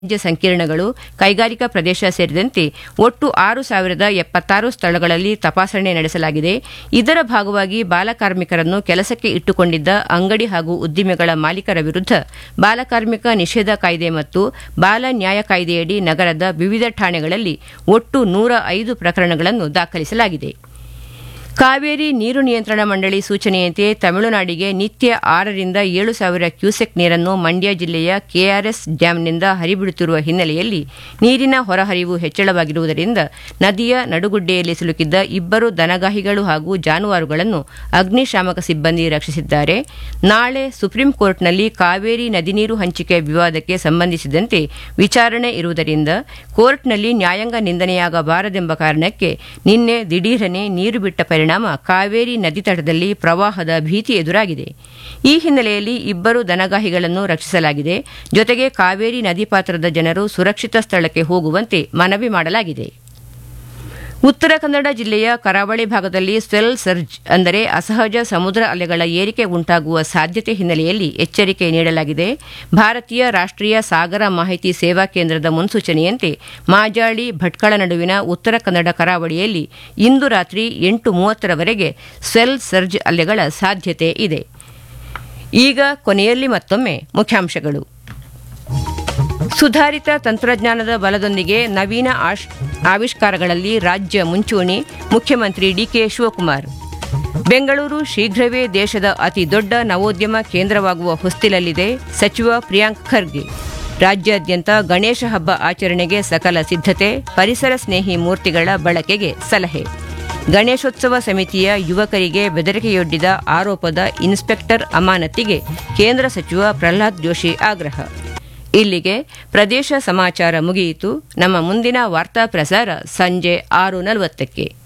ವಾಣಿಜ್ಯ ಸಂಕೀರ್ಣಗಳು, ಕೈಗಾರಿಕಾ ಪ್ರದೇಶ ಸೇರಿದಂತೆ ಒಟ್ಟು 6,076 ಸ್ಥಳಗಳಲ್ಲಿ ತಪಾಸಣೆ ನಡೆಸಲಾಗಿದೆ. ಇದರ ಭಾಗವಾಗಿ ಬಾಲಕಾರ್ಮಿಕರನ್ನು ಕೆಲಸಕ್ಕೆ ಇಟ್ಟುಕೊಂಡಿದ್ದ ಅಂಗಡಿ ಹಾಗೂ ಉದ್ದಿಮೆಗಳ ಮಾಲೀಕರ ವಿರುದ್ಧ ಬಾಲಕಾರ್ಮಿಕ ನಿಷೇಧ ಕಾಯ್ದೆ ಮತ್ತು ಬಾಲ ನ್ಯಾಯ ಕಾಯ್ದೆಯಡಿ ನಗರದ ವಿವಿಧ ಠಾಣೆಗಳಲ್ಲಿ ಒಟ್ಟು 105 ಪ್ರಕರಣಗಳನ್ನು ದಾಖಲಿಸಲಾಗಿದೆ. ಕಾವೇರಿ ನೀರು ನಿಯಂತ್ರಣ ಮಂಡಳಿ ಸೂಚನೆಯಂತೆ ತಮಿಳುನಾಡಿಗೆ ನಿತ್ಯ 6ರಿಂದ 7,000 ಕ್ಯೂಸೆಕ್ ನೀರನ್ನು ಮಂಡ್ಯ ಜಿಲ್ಲೆಯ ಕೆಆರ್ಎಸ್ ಡ್ಯಾಂನಿಂದ ಹರಿಬಿಡುತ್ತಿರುವ ಹಿನ್ನೆಲೆಯಲ್ಲಿ ನೀರಿನ ಹೊರಹರಿವು ಹೆಚ್ಚಳವಾಗಿರುವುದರಿಂದ ನದಿಯ ನಡುಗುಡ್ಡೆಯಲ್ಲಿ ಸಿಲುಕಿದ್ದ 2 ದನಗಾಹಿಗಳು ಹಾಗೂ ಜಾನುವಾರುಗಳನ್ನು ಅಗ್ನಿಶಾಮಕ ಸಿಬ್ಬಂದಿ ರಕ್ಷಿಸಿದ್ದಾರೆ. ನಾಳೆ ಸುಪ್ರೀಂ ಕೋರ್ಟ್ನಲ್ಲಿ ಕಾವೇರಿ ನದಿ ನೀರು ಹಂಚಿಕೆ ವಿವಾದಕ್ಕೆ ಸಂಬಂಧಿಸಿದಂತೆ ವಿಚಾರಣೆ ಇರುವುದರಿಂದ ಕೋರ್ಟ್ನಲ್ಲಿ ನ್ಯಾಯಾಂಗ ನಿಂದನೆಯಾಗಬಾರದೆಂಬ ಕಾರಣಕ್ಕೆ ನಿನ್ನೆ ದಿಢೀರನೆ ನೀರು ಬಿಟ್ಟ ಪರಿಣಾಮ ಕಾವೇರಿ ನದಿ ತಟದಲ್ಲಿ ಪ್ರವಾಹದ ಭೀತಿ ಎದುರಾಗಿದೆ. ಈ ಹಿನ್ನೆಲೆಯಲ್ಲಿ 2 ದನಗಾಹಿಗಳನ್ನು ರಕ್ಷಿಸಲಾಗಿದೆ. ಜೊತೆಗೆ ಕಾವೇರಿ ನದಿ ಪಾತ್ರದ ಜನರು ಸುರಕ್ಷಿತ ಸ್ಥಳಕ್ಕೆ ಹೋಗುವಂತೆ ಮನವಿ ಮಾಡಲಾಗಿದೆ. ಉತ್ತರ ಕನ್ನಡ ಜಿಲ್ಲೆಯ ಕರಾವಳಿ ಭಾಗದಲ್ಲಿ ಸ್ವೆಲ್ ಸರ್ಜ್ ಅಂದರೆ ಅಸಹಜ ಸಮುದ್ರ ಅಲೆಗಳ ಏರಿಕೆ ಉಂಟಾಗುವ ಸಾಧ್ಯತೆ ಹಿನ್ನೆಲೆಯಲ್ಲಿ ಎಚ್ಚರಿಕೆ ನೀಡಲಾಗಿದೆ. ಭಾರತೀಯ ರಾಷ್ಟ್ರೀಯ ಸಾಗರ ಮಾಹಿತಿ ಸೇವಾ ಕೇಂದ್ರದ ಮುನ್ಸೂಚನೆಯಂತೆ ಮಾಜಾಳಿ ಭಟ್ಕಳ ನಡುವಿನ ಉತ್ತರ ಕನ್ನಡ ಕರಾವಳಿಯಲ್ಲಿ ಇಂದು ರಾತ್ರಿ 8:30ರವರೆಗೆ ಸ್ವೆಲ್ ಸರ್ಜ್ ಅಲೆಗಳ ಸಾಧ್ಯತೆ ಇದೆ. ಈಗ ಕೊನೆಯಲ್ಲಿ ಮತ್ತೊಮ್ಮೆ ಮುಖ್ಯಾಂಶಗಳು. ಸುಧಾರಿತ ತಂತ್ರಜ್ಞಾನದ ಬಲದೊಂದಿಗೆ ನವೀನ ಆವಿಷ್ಕಾರಗಳಲ್ಲಿ ರಾಜ್ಯ ಮುಂಚೂಣಿ, ಮುಖ್ಯಮಂತ್ರಿ ಡಿಕೆ ಶಿವಕುಮಾರ್. ಬೆಂಗಳೂರು ಶೀಘ್ರವೇ ದೇಶದ ಅತಿ ದೊಡ್ಡ ನವೋದ್ಯಮ ಕೇಂದ್ರವಾಗುವ ಹೊಸ್ತಿಲಲ್ಲಿದೆ, ಸಚಿವ ಪ್ರಿಯಾಂಕ್ ಖರ್ಗೆ. ರಾಜ್ಯಾದ್ಯಂತ ಗಣೇಶ ಹಬ್ಬ ಆಚರಣೆಗೆ ಸಕಲ ಸಿದ್ಧತೆ, ಪರಿಸರ ಸ್ನೇಹಿ ಮೂರ್ತಿಗಳ ಬಳಕೆಗೆ ಸಲಹೆ. ಗಣೇಶೋತ್ಸವ ಸಮಿತಿಯ ಯುವಕರಿಗೆ ಬೆದರಿಕೆಯೊಡ್ಡಿದ ಆರೋಪದ ಇನ್ಸ್ಪೆಕ್ಟರ್ ಅಮಾನತಿಗೆ ಕೇಂದ್ರ ಸಚಿವ ಪ್ರಹ್ಲಾದ್ ಜೋಶಿ ಆಗ್ರಹ. ಇಲ್ಲಿಗೆ ಪ್ರದೇಶ ಸಮಾಚಾರ ಮುಗಿಯಿತು. ನಮ್ಮ ಮುಂದಿನ ವಾರ್ತಾ ಪ್ರಸಾರ ಸಂಜೆ 6:40ಕ್ಕೆ.